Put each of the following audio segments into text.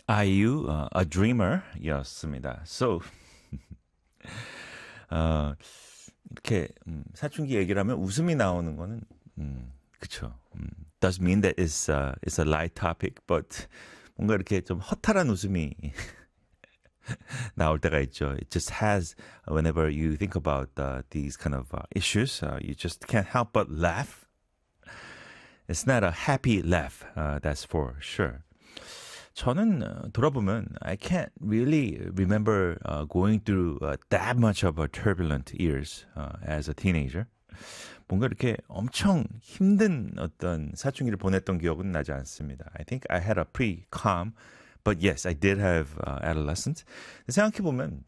IU, A Dreamer 였습니다. So, 어, 이렇게 사춘기 얘기를 하면 웃음이 나오는 거는 그쵸. Does mean that it's a light topic, but 뭔가 이렇게 좀 허탈한 웃음이 나올 때가 있죠. It just has, whenever you think about these kind of issues, you just can't help but laugh. It's not a happy laugh, that's for sure. 저는 돌아보면 I can't really remember going through that much of a turbulent years as a teenager. 뭔가 이렇게 엄청 힘든 어떤 사춘기를 보냈던 기억은 나지 않습니다. I think I had a pretty calm, but yes, I did have adolescence. 생각해보면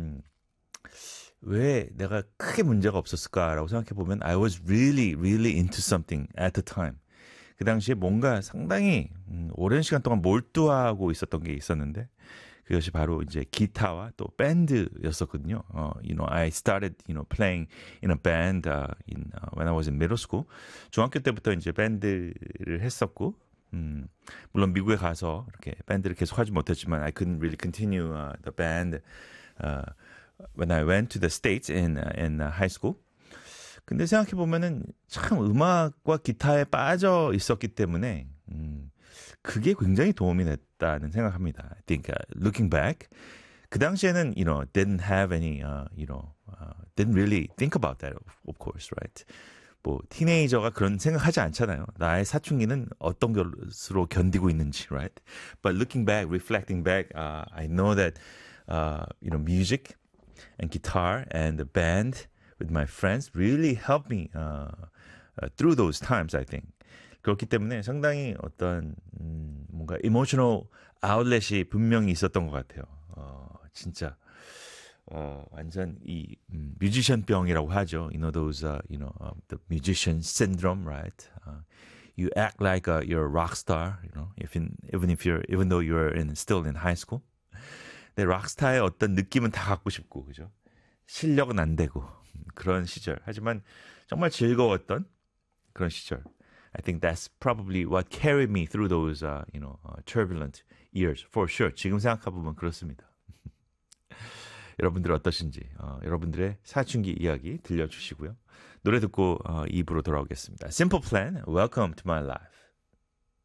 왜 내가 크게 문제가 없었을까라고 생각해보면 I was really, really into something at the time. 그 당시에 뭔가 상당히 오랜 시간 동안 몰두하고 있었던 게 있었는데 그것이 바로 이제 기타와 또 밴드였었거든요. I started, playing in a band when I was in middle school. 중학교 때부터 이제 밴드를 했었고, 물론 미국에 가서 이렇게 밴드를 계속 하지 못했지만 I couldn't really continue the band when I went to the States in high school. 근데 생각해보면은 참 음악과 기타에 빠져 있었기 때문에, 그게 굉장히 도움이 됐다는 생각합니다. I think, looking back, 그 당시에는, didn't have any, didn't really think about that, of course, right? 뭐, 티네이저가 그런 생각하지 않잖아요. 나의 사춘기는 어떤 것으로 견디고 있는지, right? But looking back, reflecting back, I know that, music and guitar and the band with my friends really helped me through those times, I think. 그렇기 때문에 상당히 어떤 뭔가 emotional outlet이 분명히 있었던 것 같아요. 진짜 완전 이 뮤지션병이라고 하죠. Those the musician syndrome, right? You act like you're a rock star, even though you're still in high school. 근데 락스타의 어떤 느낌은 다 갖고 싶고, 그죠? 실력은 안 되고 그런 시절. 하지만 정말 즐거웠던 그런 시절. I think that's probably what carried me through those, turbulent years, for sure. 지금 생각해보면 그렇습니다. 여러분들 어떠신지, 여러분들의 사춘기 이야기 들려주시고요. 노래 듣고 2부로 돌아오겠습니다. Simple Plan, Welcome to My Life.